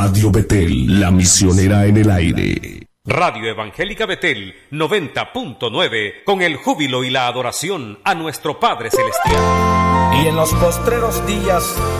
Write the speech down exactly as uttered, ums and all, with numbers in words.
Radio Betel, la misionera en el aire. Radio Evangélica Betel noventa punto nueve, con el júbilo y la adoración a nuestro Padre Celestial. Y en los postreros días